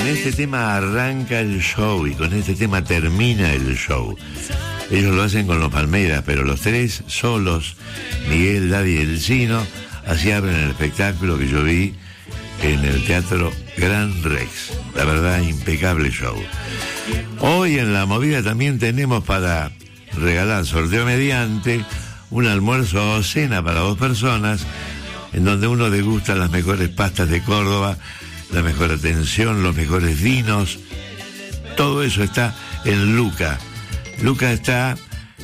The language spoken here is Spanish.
este tema arranca el show y con este tema termina el show. Ellos lo hacen con los Palmeras, pero los tres solos, Miguel, Daddy y el Chino, así abren el espectáculo que yo vi en el Teatro Gran Rex. La verdad, impecable show. Hoy en la movida también tenemos para regalar, sorteo mediante, un almuerzo o cena para 2 personas, en donde uno degusta las mejores pastas de Córdoba, la mejor atención, los mejores vinos. Todo eso está en Luca. Luca está